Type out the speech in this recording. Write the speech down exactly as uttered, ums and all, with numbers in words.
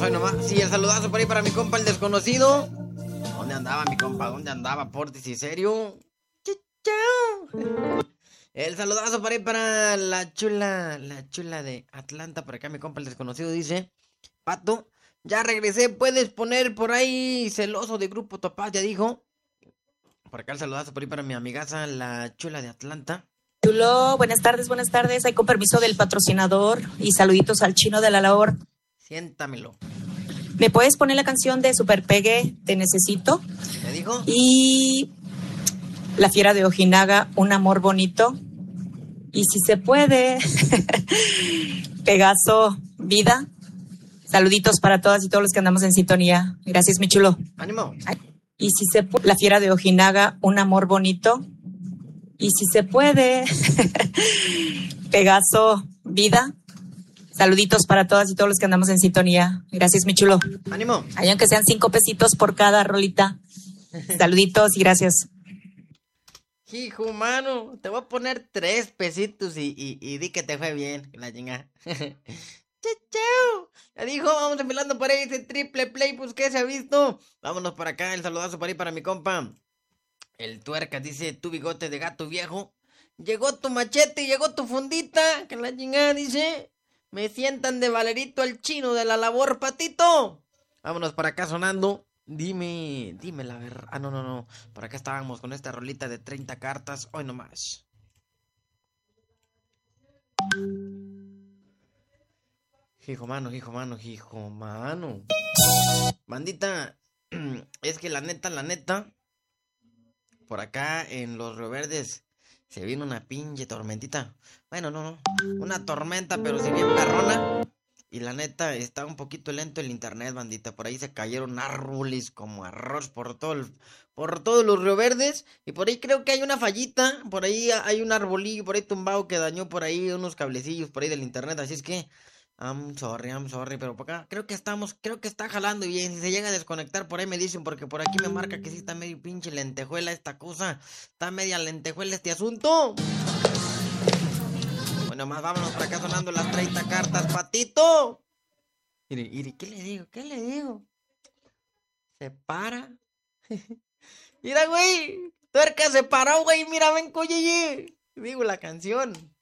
hoy nomás. Sí, el saludazo por ahí para mi compa el desconocido. ¿Dónde andaba mi compa? ¿Dónde andaba? Portis y serio. Chao. El saludazo por ahí para la chula, la chula de Atlanta. Por acá mi compa el desconocido dice: Pato, ya regresé, puedes poner por ahí celoso de Grupo Topaz, ya dijo. Por acá el saludazo por ahí para mi amigaza, la chula de Atlanta. Chulo, buenas tardes, buenas tardes. Hay con permiso del patrocinador y saluditos al chino de la labor. Siéntamelo. ¿Me puedes poner la canción de Super Pegue, Te Necesito? ¿Ya dijo? Y La Fiera de Ojinaga, Un Amor Bonito. Y si se puede, Pegaso, Vida. Saluditos para todas y todos los que andamos en sintonía. Gracias, mi chulo. ¡Ánimo! Y si se puede, La Fiera de Ojinaga, Un Amor Bonito. Y si se puede, Pegaso, Vida. Saluditos para todas y todos los que andamos en sintonía. Gracias, mi chulo. ¡Ánimo! Hay aunque sean cinco pesitos por cada rolita. Saluditos y gracias. Hijo, mano, te voy a poner tres pesitos y, y, y di que te fue bien, la chinga. Chao. Ya dijo, vamos empilando por ahí ese triple play, pues que se ha visto. Vámonos por acá, el saludazo por ahí para mi compa. El tuerca dice: tu bigote de gato viejo. Llegó tu machete y llegó tu fundita. Que la chingada dice: me sientan de Valerito al chino de la labor, patito. Vámonos por acá sonando. Dime, dime la verdad. Ah, no, no, no. Por acá estábamos con esta rolita de treinta cartas. Hoy nomás. Hijo mano, hijo mano, hijo mano. Bandita, es que la neta, la neta, por acá en los Río Verdes se vino una pinche tormentita. Bueno, no, no. Una tormenta, pero si bien perrona. Y la neta, está un poquito lento el internet, bandita. Por ahí se cayeron árboles como arroz por todo el, por todos los Río Verdes. Y por ahí creo que hay una fallita. Por ahí hay un arbolillo por ahí tumbado que dañó por ahí unos cablecillos por ahí del internet. Así es que, I'm sorry, I'm sorry. Pero por acá creo que estamos, creo que está jalando bien. Si se llega a desconectar por ahí me dicen, porque por aquí me marca que sí está medio pinche lentejuela esta cosa. Está media lentejuela este asunto. Bueno, más vámonos por acá sonando las treinta cartas, patito. Mire, mire, ¿qué le digo? ¿Qué le digo? Se para. Mira, güey. Tuerca se paró, güey. Mira, ven, coye. Digo la canción.